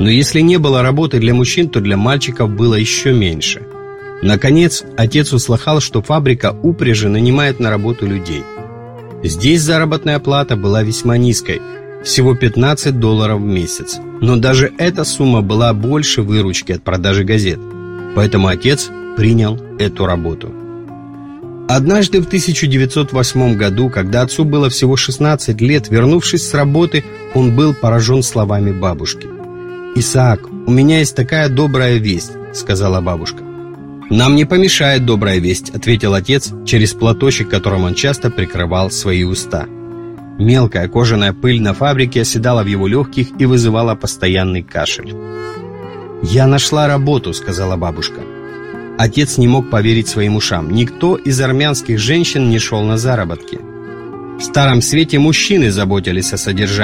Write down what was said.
Но если не было работы для мужчин, то для мальчиков было еще меньше. Наконец, отец услыхал, что фабрика упряжи нанимает на работу людей. Здесь заработная плата была весьма низкой, всего $15 в месяц. Но даже эта сумма была больше выручки от продажи газет. Поэтому отец принял эту работу. Однажды в 1908 году, когда отцу было всего 16 лет, вернувшись с работы, он был поражен словами бабушки. «Исаак, у меня есть такая добрая весть», — сказала бабушка. «Нам не помешает добрая весть», — ответил отец через платочек, которым он часто прикрывал свои уста. Мелкая кожаная пыль на фабрике оседала в его легких и вызывала постоянный кашель. «Я нашла работу», — сказала бабушка. Отец не мог поверить своим ушам. Никто из армянских женщин не шел на заработки. В Старом Свете мужчины заботились о содержании